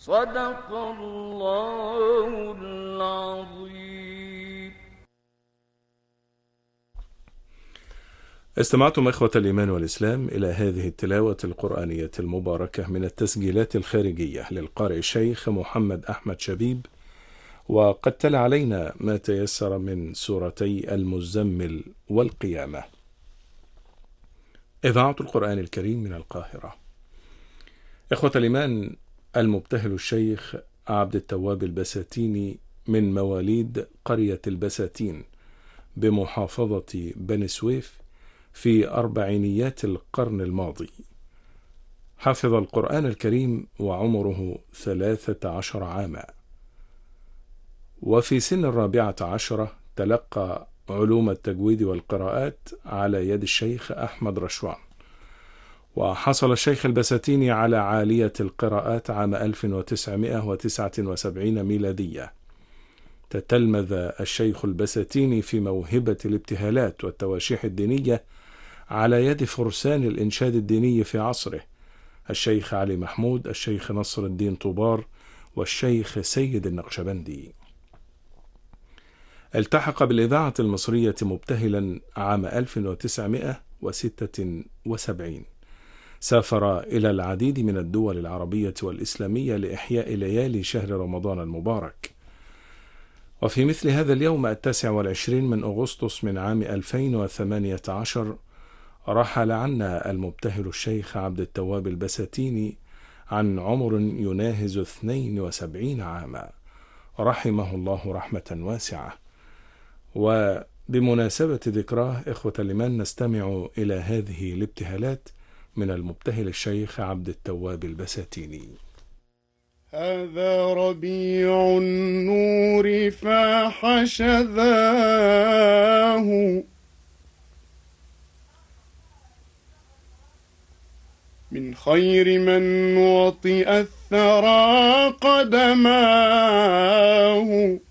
صدق الله العظيم. استمعتم إخوة الإيمان والإسلام إلى هذه التلاوة القرآنية المباركة من التسجيلات الخارجية للقارئ الشيخ محمد أحمد شبيب، وقد تلا علينا ما تيسر من سورتي المزمل والقيامة. إذاعة القرآن الكريم من القاهرة. إخوة الإيمان، المبتهل الشيخ عبد التواب البساتيني من مواليد قرية البساتين بمحافظة بني سويف في أربعينيات القرن الماضي. حفظ القرآن الكريم وعمره 13 عاما، وفي سن 14 تلقى علوم التجويد والقراءات على يد الشيخ أحمد رشوان. وحصل الشيخ البساتيني على عالية القراءات عام 1979 ميلادية. تتلمذ الشيخ البساتيني في موهبة الابتهالات والتواشيح الدينية على يد فرسان الإنشاد الديني في عصره، الشيخ علي محمود، الشيخ نصر الدين طوبار، والشيخ سيد النقشبندي. التحق بالإذاعة المصرية مبتهلا عام 1976. سافر إلى العديد من الدول العربية والإسلامية لإحياء ليالي شهر رمضان المبارك. وفي مثل هذا اليوم 29 من أغسطس من عام 2018 رحل عنا المبتهل الشيخ عبد التواب البساتيني عن عمر يناهز 72 عاما، رحمه الله رحمة واسعة. وبمناسبة ذكراه إخوة الإيمان، نستمع إلى هذه الابتهالات من المبتهل الشيخ عبد التواب البساتيني. هذا ربيع النور فاح شذاه، من خير من وطئ الثرى قدماه،